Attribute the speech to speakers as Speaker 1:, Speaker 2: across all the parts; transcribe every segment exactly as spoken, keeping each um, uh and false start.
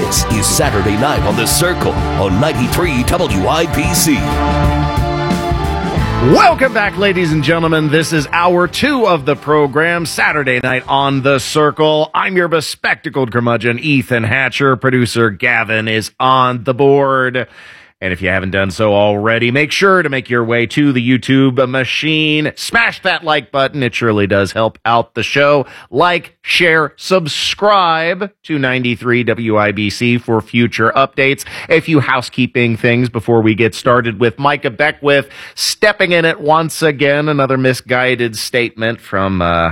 Speaker 1: This is Saturday Night on the Circle on ninety-three W I B C.
Speaker 2: Welcome back, ladies and gentlemen. This is hour two of the program, Saturday Night on the Circle. I'm your bespectacled curmudgeon, Ethan Hatcher. Producer Gavin is on the board. And if you haven't done so already, make sure to make your way to the YouTube machine. Smash that like button. It surely does help out the show. Like, share, subscribe to ninety-three W I B C for future updates. A few housekeeping things before we get started with Micah Beckwith stepping in it once again. Another misguided statement from uh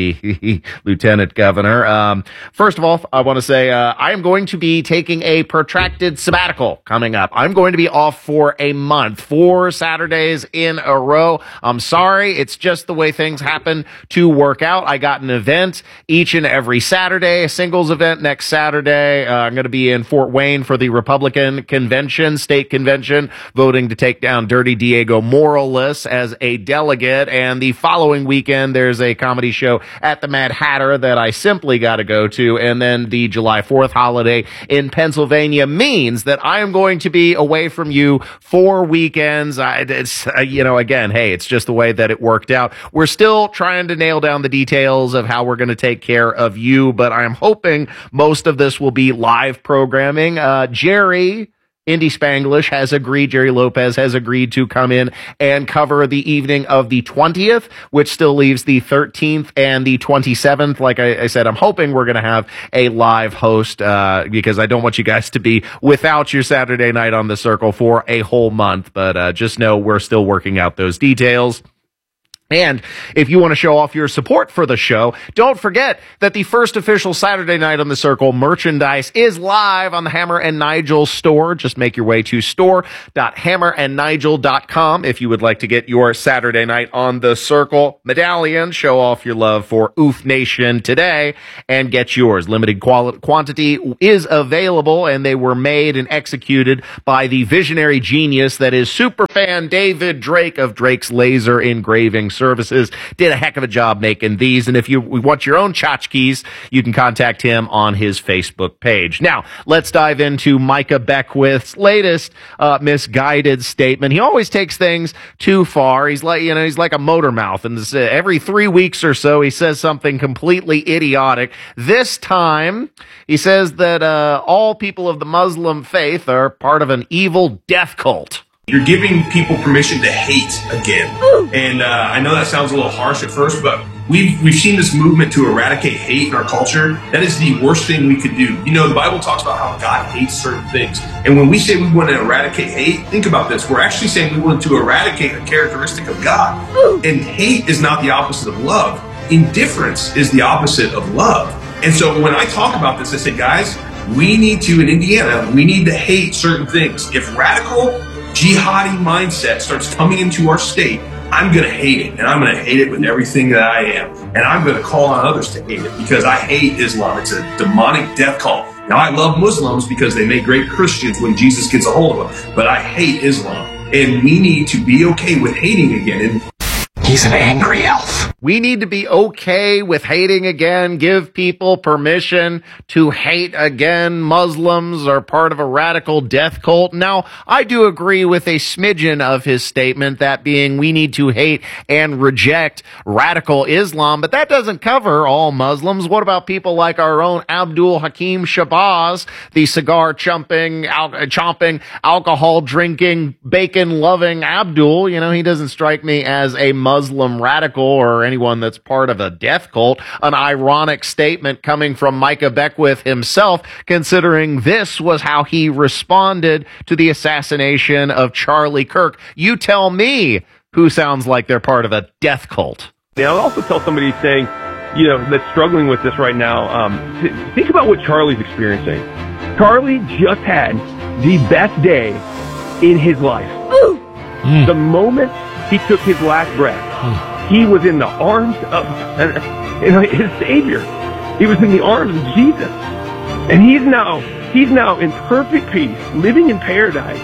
Speaker 2: the lieutenant governor. Um, first of all, I want to say uh, I am going to be taking a protracted sabbatical coming up. I'm going to be off for a month, four Saturdays in a row. I'm sorry. It's just the way things happen to work out. I got an event each and every Saturday, a singles event next Saturday. Uh, I'm going to be in Fort Wayne for the Republican convention, state convention, voting to take down Dirty Diego Morales as a delegate. And the following weekend, there's a comedy show at the Mad Hatter that I simply got to go to. And then the July fourth holiday in Pennsylvania means that I am going to be away from you for weekends. I, it's, uh, you know, again, hey, it's just the way that it worked out. We're still trying to nail down the details of how we're going to take care of you, but I'm hoping most of this will be live programming. Uh, Jerry Indy Spanglish has agreed, Jerry Lopez has agreed to come in and cover the evening of the twentieth, which still leaves the thirteenth and the twenty-seventh. Like I, I said, I'm hoping we're going to have a live host uh, because I don't want you guys to be without your Saturday Night on the Circle for a whole month. But uh, just know we're still working out those details. And if you want to show off your support for the show, don't forget that the first official Saturday Night on the Circle merchandise is live on the Hammer and Nigel store. Just make your way to store dot hammer and nigel dot com if you would like to get your Saturday Night on the Circle medallion. Show off your love for Oof Nation today and get yours. Limited quali- quantity is available, and they were made and executed by the visionary genius that is superfan David Drake of Drake's Laser Engraving Services. Did a heck of a job making these, and if you want your own tchotchkes, you can contact him on his Facebook page. Now, let's dive into Micah Beckwith's latest uh, misguided statement. He always takes things too far. He's like, you know, he's like a motor mouth, and this, uh, every three weeks or so, he says something completely idiotic. This time, he says that uh, all people of the Muslim faith are part of an evil death cult.
Speaker 3: You're giving people permission to hate again. And uh, I know that sounds a little harsh at first, but we've we've seen this movement to eradicate hate in our culture. That is the worst thing we could do. You know, the Bible talks about how God hates certain things. And when we say we want to eradicate hate, think about this. We're actually saying we want to eradicate a characteristic of God. And hate is not the opposite of love. Indifference is the opposite of love. And so when I talk about this, I say, guys, we need to, in Indiana, we need to hate certain things. If radical jihadi mindset starts coming into our state, I'm going to hate it, and I'm going to hate it with everything that I am, and I'm going to call on others to hate it because I hate Islam. It's a demonic death cult. Now, I love Muslims because they make great Christians when Jesus gets a hold of them, but I hate Islam, and we need to be okay with hating again. And
Speaker 2: he's an angry elf. We need to be okay with hating again, give people permission to hate again. Muslims are part of a radical death cult. Now, I do agree with a smidgen of his statement, that being we need to hate and reject radical Islam, but that doesn't cover all Muslims. What about people like our own Abdul Hakim Shabazz, the cigar-chumping, al- chomping, alcohol-drinking, bacon-loving Abdul? You know, he doesn't strike me as a Muslim radical or anyone that's part of a death cult. An ironic statement coming from Micah Beckwith himself, considering this was how he responded to the assassination of Charlie Kirk. You tell me who sounds like they're part of a death cult.
Speaker 4: Now, I'll also tell somebody saying, you know, that's struggling with this right now, um, th- think about what Charlie's experiencing. Charlie just had the best day in his life. Mm. The moment he took his last breath, mm. he was in the arms of uh, you know, his Savior. He was in the arms of Jesus. And he's now, he's now in perfect peace, living in paradise.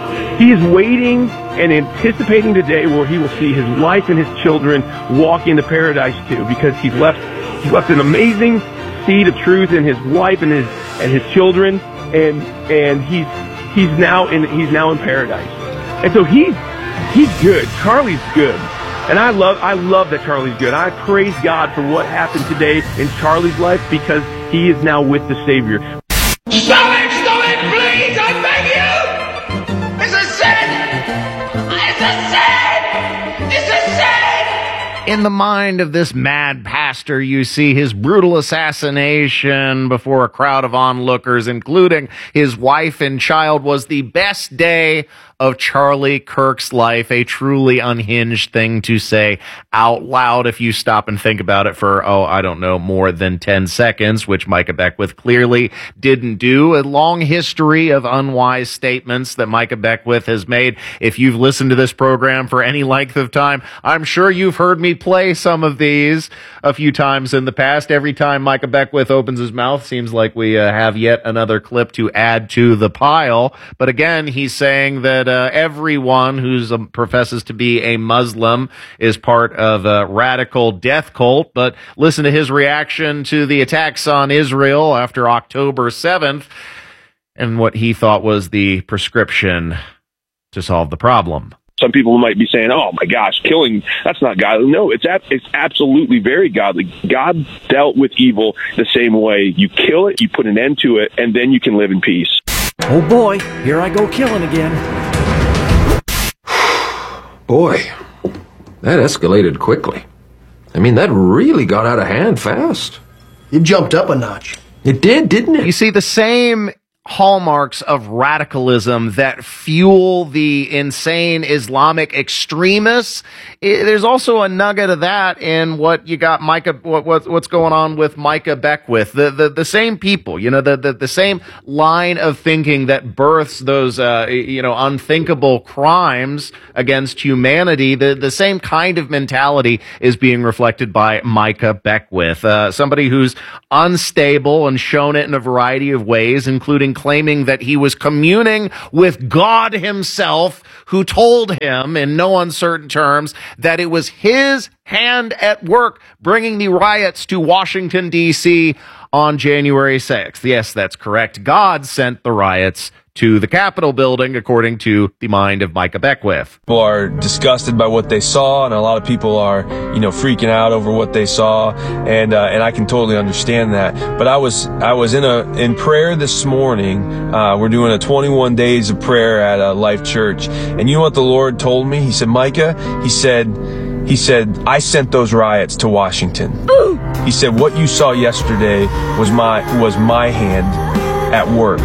Speaker 4: He is waiting and anticipating the day where he will see his wife and his children walk into paradise too, because he's left, he's left an amazing seed of truth in his wife and his, and his children. and and he's he's now in he's now in paradise. And so he's he's good. Charlie's good. And I love I love that Charlie's good. I praise God for what happened today in Charlie's life because he is now with the Savior.
Speaker 5: Stop it! Stop it, please! I beg you! It's a sin! It's a sin! It's a sin!
Speaker 2: In the mind of this mad pastor, you see his brutal assassination before a crowd of onlookers, including his wife and child, was the best day of Charlie Kirk's life, a truly unhinged thing to say out loud if you stop and think about it for, oh, I don't know, more than ten seconds, which Micah Beckwith clearly didn't do. A long history of unwise statements that Micah Beckwith has made. If you've listened to this program for any length of time, I'm sure you've heard me play some of these a few times in the past. Every time Micah Beckwith opens his mouth, seems like we uh, have yet another clip to add to the pile. But again, he's saying that Uh, everyone who um, professes to be a Muslim is part of a radical death cult. But listen to his reaction to the attacks on Israel after October seventh and what he thought was the prescription to solve the problem.
Speaker 4: Some people might be saying, oh, my gosh, killing, that's not godly. No, it's ab- it's absolutely very godly. God dealt with evil the same way. You kill it, you put an end to it, and then you can live in peace.
Speaker 6: Oh, boy, here I go killing again.
Speaker 7: Boy, that escalated quickly. I mean, that really got out of hand fast.
Speaker 6: It jumped up a notch.
Speaker 7: It did, didn't it?
Speaker 2: You see, the same hallmarks of radicalism that fuel the insane Islamic extremists, I, there's also a nugget of that in what you got Micah, what, what, what's going on with Micah Beckwith. The, the, the same people, you know, the, the, the same line of thinking that births those, uh, you know, unthinkable crimes against humanity. The, the same kind of mentality is being reflected by Micah Beckwith, uh, somebody who's unstable and shown it in a variety of ways, including claiming that he was communing with God himself, who told him in no uncertain terms that it was his hand at work bringing the riots to Washington, D C on January sixth. Yes, that's correct. God sent the riots to the Capitol building, according to the mind of Micah Beckwith.
Speaker 8: People are disgusted by what they saw, and a lot of people are, you know, freaking out over what they saw, and uh, and I can totally understand that. But I was I was in a in prayer this morning. Uh, we're doing a twenty-one days of prayer at a Life Church, and you know what the Lord told me? He said, Micah, he said, he said, I sent those riots to Washington. Ooh. He said, what you saw yesterday was my was my hand at work.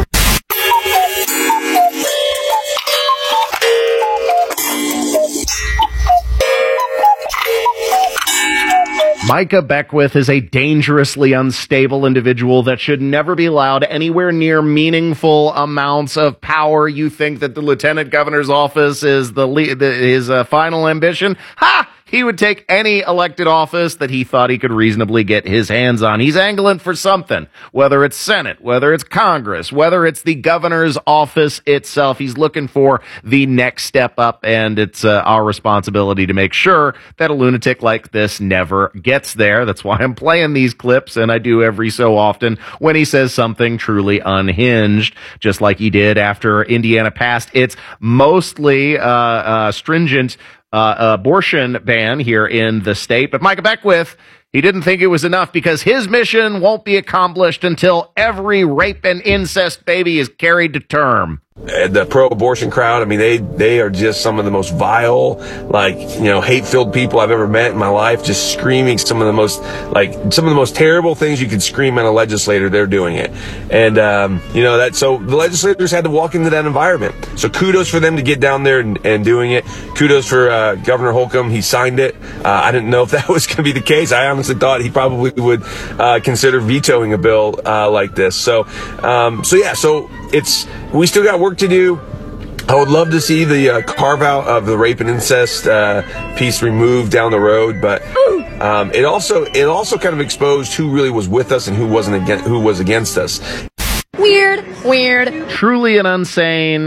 Speaker 2: Micah Beckwith is a dangerously unstable individual that should never be allowed anywhere near meaningful amounts of power. You think that the lieutenant governor's office is the, the his uh, final ambition? Ha! He would take any elected office that he thought he could reasonably get his hands on. He's angling for something, whether it's Senate, whether it's Congress, whether it's the governor's office itself. He's looking for the next step up, and it's uh, our responsibility to make sure that a lunatic like this never gets there. That's why I'm playing these clips, and I do every so often, when he says something truly unhinged, just like he did after Indiana passed its mostly uh, uh, stringent Uh, abortion ban here in the state. But Micah Beckwith, he didn't think it was enough because his mission won't be accomplished until every rape and incest baby is carried to term.
Speaker 9: The pro-abortion crowd, I mean, they, they are just some of the most vile, like, you know, hate-filled people I've ever met in my life, just screaming some of the most, like, some of the most terrible things you could scream at a legislator. They're doing it. And, um, you know, that, so the legislators had to walk into that environment. So kudos for them to get down there and, and doing it. Kudos for, uh, Governor Holcomb. He signed it. Uh, I didn't know if that was going to be the case. I honestly thought he probably would, uh, consider vetoing a bill, uh, like this. So, um, so yeah, so it's, we still got work to do. I would love to see the uh, carve out of the rape and incest uh, piece removed down the road, but um, it also it also kind of exposed who really was with us and who wasn't against, who was against us.
Speaker 10: Weird, weird.
Speaker 2: Truly an insane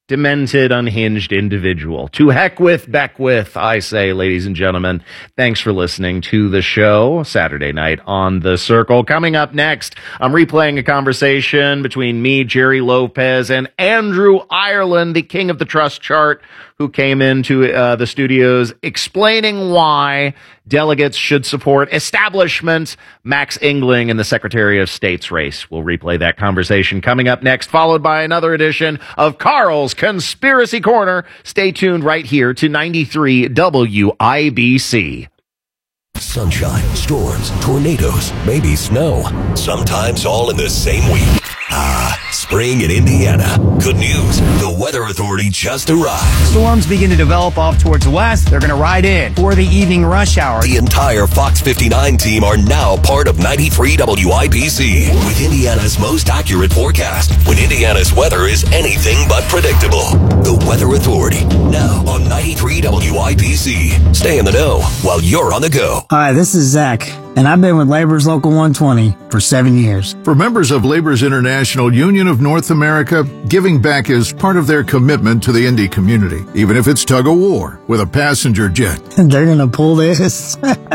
Speaker 2: demented, unhinged individual. To heck with Beckwith, I say, ladies and gentlemen. Thanks for listening to the show Saturday night on The Circle. Coming up next, I'm replaying a conversation between me, Jerry Lopez, and Andrew Ireland, the king of the trust chart, who came into uh, the studios explaining why delegates should support establishment Max Engling in the Secretary of State's race. We'll replay that conversation coming up next, followed by another edition of Carl's Conspiracy Corner. Stay tuned right here to ninety-three W I B C.
Speaker 1: Sunshine, storms, tornadoes, maybe snow. Sometimes all in the same week. Ah, spring in Indiana. Good news. The Weather Authority just arrived.
Speaker 10: Storms begin to develop off towards the west. They're going to ride in for the evening rush hour.
Speaker 1: The entire Fox fifty-nine team are now part of ninety-three W I B C. With Indiana's most accurate forecast. When Indiana's weather is anything but predictable. The Weather Authority. Now on ninety-three W I B C. Stay in the know while you're on the go.
Speaker 10: Hi, this is Zach, and I've been with Labor's Local one twenty for seven years.
Speaker 11: For members of Labor's International Union of North America, giving back is part of their commitment to the Indy community, even if it's tug-of-war with a passenger jet.
Speaker 10: They're going to pull this.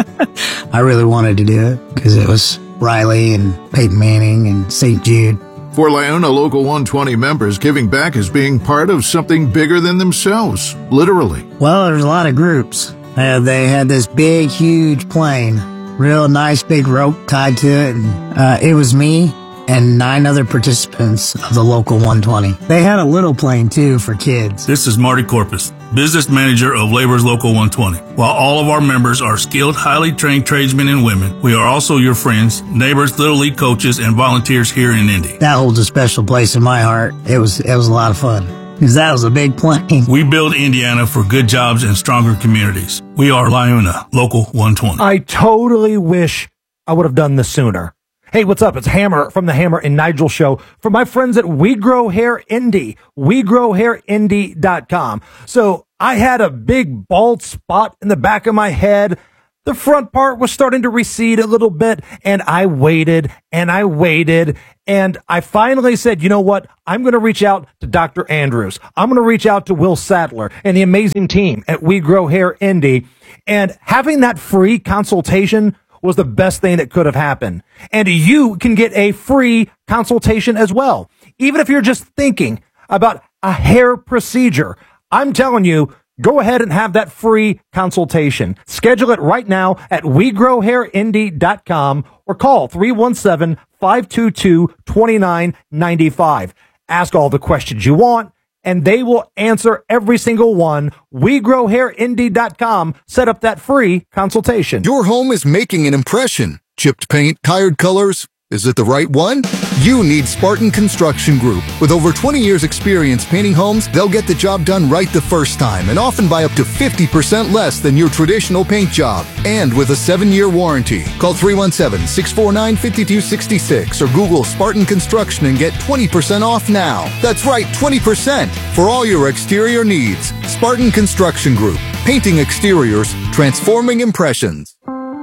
Speaker 10: I really wanted to do it because it was Riley and Peyton Manning and Saint Jude.
Speaker 11: For Liona Local one twenty members, giving back is being part of something bigger than themselves, literally.
Speaker 10: Well, there's a lot of groups. Uh, they had this big, huge plane, real nice big rope tied to it, and uh, it was me and nine other participants of the Local one twenty. They had a little plane, too, for kids.
Speaker 12: This is Marty Corpus, business manager of Labor's Local one twenty. While all of our members are skilled, highly trained tradesmen and women, we are also your friends, neighbors, Little League coaches, and volunteers here in Indy.
Speaker 10: That holds a special place in my heart. It was, it was a lot of fun, because that was a big plane.
Speaker 12: We build Indiana for good jobs and stronger communities. We are Liona Local one twenty.
Speaker 13: I totally wish I would have done this sooner. Hey, what's up? It's Hammer from the Hammer and Nigel Show for my friends at We Grow Hair Indy, we grow hair indy dot com. So I had a big bald spot in the back of my head. The front part was starting to recede a little bit, and I waited and I waited, and I finally said, you know what? I'm going to reach out to Doctor Andrews. I'm going to reach out to Will Sadler and the amazing team at We Grow Hair Indy, and having that free consultation was the best thing that could have happened. And you can get a free consultation as well. Even if you're just thinking about a hair procedure, I'm telling you, go ahead and have that free consultation. Schedule it right now at we grow hair indy dot com or call three one seven, five two two, two nine nine five. Ask all the questions you want, and they will answer every single one. we grow hair indy dot com. Set up that free consultation.
Speaker 14: Your home is making an impression. Chipped paint, tired colors. Is it the right one? You need Spartan Construction Group. With over twenty years experience painting homes, they'll get the job done right the first time and often by up to fifty percent less than your traditional paint job. And with a seven-year warranty. Call three one seven, six four nine, five two six six or Google Spartan Construction and get twenty percent off now. That's right, twenty percent for all your exterior needs. Spartan Construction Group. Painting exteriors, transforming impressions.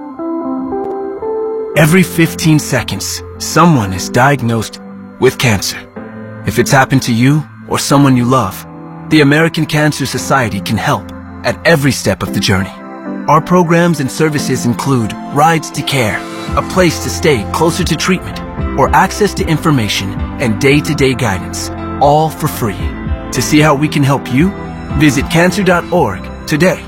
Speaker 15: Every fifteen seconds, someone is diagnosed with cancer. If it's happened to you or someone you love, the American Cancer Society can help at every step of the journey. Our programs and services include rides to care, a place to stay closer to treatment, or access to information and day-to-day guidance, all for free. To see how we can help you, visit cancer dot org today.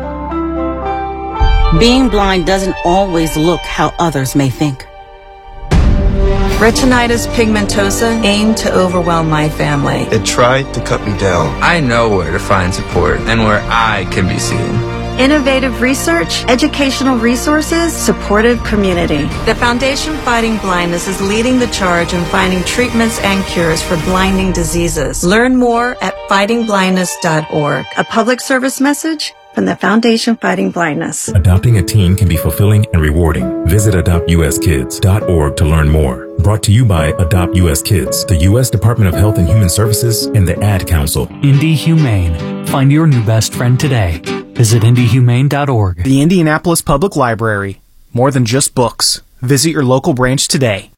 Speaker 16: Being blind doesn't always look how others may think.
Speaker 17: Retinitis pigmentosa aimed to overwhelm my family.
Speaker 18: It tried to cut me down.
Speaker 19: I know where to find support and where I can be seen.
Speaker 17: Innovative research, educational resources, supportive community. The Foundation Fighting Blindness is leading the charge in finding treatments and cures for blinding diseases. Learn more at fighting blindness dot org. A public service message from the Foundation Fighting Blindness.
Speaker 20: Adopting a teen can be fulfilling and rewarding. Visit adopt u s kids dot org to learn more. Brought to you by Adopt U S Kids, the U S Department of Health and Human Services, and the Ad Council.
Speaker 21: Indy Humane. Find your new best friend today. Visit indy humane dot org.
Speaker 22: The Indianapolis Public Library. More than just books. Visit your local branch today.